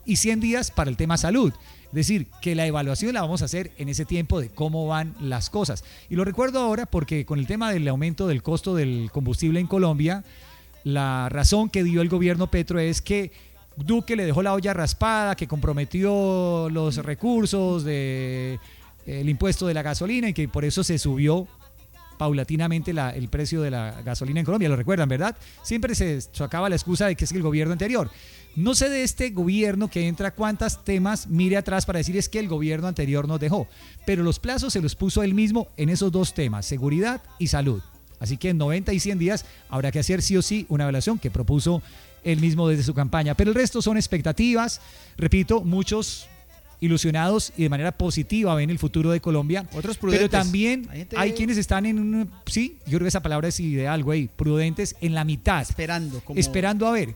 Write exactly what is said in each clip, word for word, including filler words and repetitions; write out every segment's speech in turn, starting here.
y cien días para el tema salud. Es decir, que la evaluación la vamos a hacer en ese tiempo de cómo van las cosas. Y lo recuerdo ahora porque con el tema del aumento del costo del combustible en Colombia, la razón que dio el gobierno Petro es que Duque le dejó la olla raspada, que comprometió los recursos del impuesto de la gasolina y que por eso se subió paulatinamente la, el precio de la gasolina en Colombia. Lo recuerdan, ¿verdad? Siempre se sacaba la excusa de que es el gobierno anterior. No sé de este gobierno que entra cuántos temas mire atrás para decir es que el gobierno anterior nos dejó, pero los plazos se los puso él mismo en esos dos temas, seguridad y salud. Así que en noventa y cien días habrá que hacer sí o sí una evaluación que propuso él mismo desde su campaña. Pero el resto son expectativas. Repito, muchos ilusionados y de manera positiva ven el futuro de Colombia. Otros prudentes. Pero también hay, gente... hay quienes están en un, sí, yo creo que esa palabra es ideal, güey, prudentes en la mitad. Esperando. Como... Esperando a ver.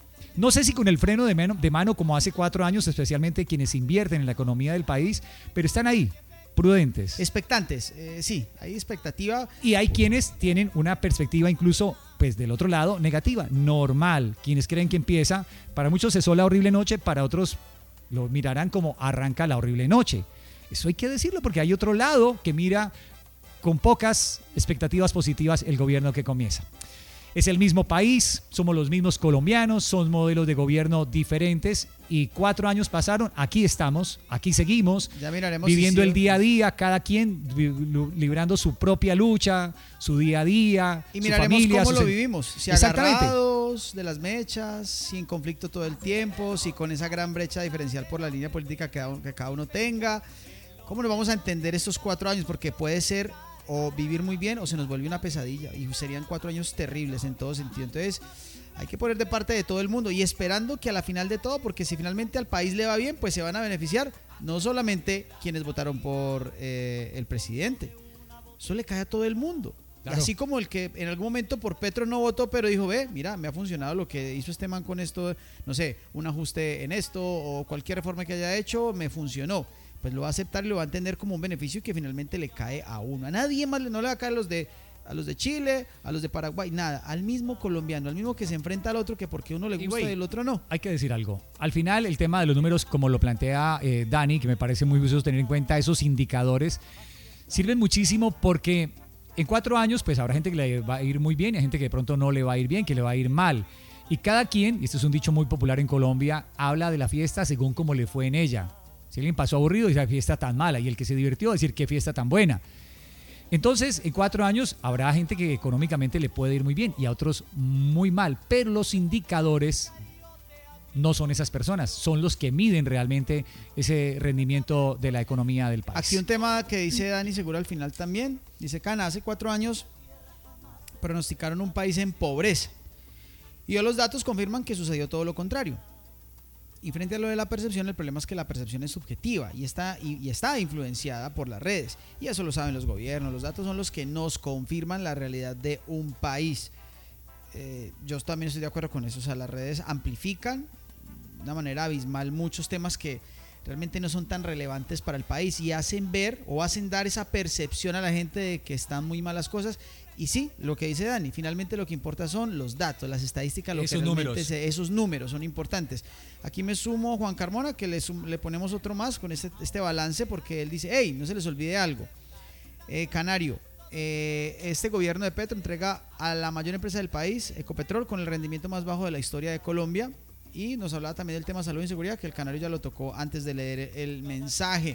No sé si con el freno de mano, de mano como hace cuatro años, especialmente quienes invierten en la economía del país, pero están ahí, prudentes. Expectantes, eh, sí, hay expectativa. Y hay quienes tienen una perspectiva incluso, pues del otro lado, negativa, normal. Quienes creen que empieza, para muchos cesó la horrible noche, para otros lo mirarán como arranca la horrible noche. Eso hay que decirlo porque hay otro lado que mira con pocas expectativas positivas el gobierno que comienza. Es el mismo país, somos los mismos colombianos, son modelos de gobierno diferentes y cuatro años pasaron, aquí estamos, aquí seguimos, ya miraremos viviendo si el día a día, cada quien librando su propia lucha, su día a día, y su miraremos familia, cómo su... lo vivimos, si agarrados de las mechas, si en conflicto todo el tiempo, si con esa gran brecha diferencial por la línea política que cada uno tenga, cómo nos vamos a entender estos cuatro años, porque puede ser o vivir muy bien o se nos vuelve una pesadilla y serían cuatro años terribles en todo sentido. Entonces hay que poner de parte de todo el mundo y esperando que a la final de todo, porque si finalmente al país le va bien, pues se van a beneficiar no solamente quienes votaron por eh, el presidente, eso le cae a todo el mundo. Claro. Así como el que en algún momento por Petro no votó, pero dijo, ve, mira, me ha funcionado lo que hizo este man con esto, no sé, un ajuste en esto o cualquier reforma que haya hecho, me funcionó. Pues lo va a aceptar y lo va a entender como un beneficio que finalmente le cae a uno. A nadie más no le va a caer a los de, a los de Chile, a los de Paraguay, nada. Al mismo colombiano, al mismo que se enfrenta al otro, que porque uno le gusta y, wey, y el otro no. Hay que decir algo. Al final, el tema de los números, como lo plantea eh, Dani, que me parece muy justo tener en cuenta esos indicadores, sirven muchísimo porque en cuatro años, pues habrá gente que le va a ir muy bien y hay gente que de pronto no le va a ir bien, que le va a ir mal. Y cada quien, y este es un dicho muy popular en Colombia, habla de la fiesta según cómo le fue en ella. Si alguien pasó aburrido, dice, fiesta tan mala. Y el que se divirtió, decir, qué fiesta tan buena. Entonces, en cuatro años habrá gente que económicamente le puede ir muy bien y a otros muy mal. Pero los indicadores no son esas personas, son los que miden realmente ese rendimiento de la economía del país. Aquí un tema que dice Dani Segura al final también. Dice, Cana, hace cuatro años pronosticaron un país en pobreza. Y hoy los datos confirman que sucedió todo lo contrario. Y frente a lo de la percepción, el problema es que la percepción es subjetiva y está, y, y está influenciada por las redes. Y eso lo saben los gobiernos. Los datos son los que nos confirman la realidad de un país. Eh, yo también estoy de acuerdo con eso. O sea, las redes amplifican de una manera abismal muchos temas que realmente no son tan relevantes para el país y hacen ver o hacen dar esa percepción a la gente de que están muy malas cosas. Y sí, lo que dice Dani, finalmente lo que importa son los datos, las estadísticas, lo esos que realmente números. Se, esos números son importantes. Aquí me sumo Juan Carmona, que le, sum, le ponemos otro más con este, este balance, porque él dice, hey, no se les olvide algo. Eh, Canario, eh, este gobierno de Petro entrega a la mayor empresa del país, Ecopetrol, con el rendimiento más bajo de la historia de Colombia. Y nos hablaba también del tema salud y seguridad, que el Canario ya lo tocó antes de leer el mensaje.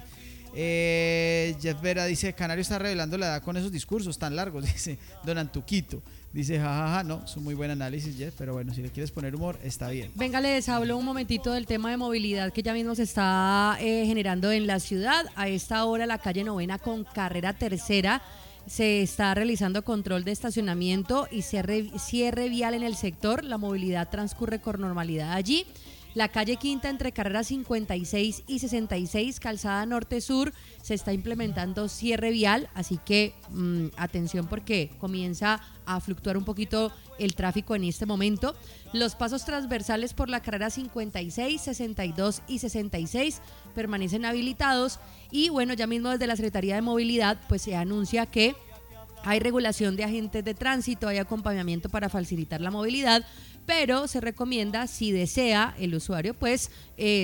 Eh, Jeff Vera dice, Canario está revelando la edad con esos discursos tan largos, dice Don Antuquito. Dice, jajaja, ja, ja, no, es un muy buen análisis, Jeff, pero bueno, si le quieres poner humor, está bien. Venga, les hablo un momentito del tema de movilidad que ya mismo se está eh, generando en la ciudad. A esta hora la calle Novena con carrera tercera se está realizando control de estacionamiento y cierre, cierre vial en el sector. La movilidad transcurre con normalidad allí. La calle Quinta entre carreras cincuenta y seis y sesenta y seis, calzada norte-sur, se está implementando cierre vial, así que mmm, atención porque comienza a fluctuar un poquito el tráfico en este momento. Los pasos transversales por la carrera cincuenta y seis, sesenta y dos y sesenta y seis permanecen habilitados y bueno, ya mismo desde la Secretaría de Movilidad pues se anuncia que hay regulación de agentes de tránsito, hay acompañamiento para facilitar la movilidad, pero se recomienda, si desea el usuario, pues eh,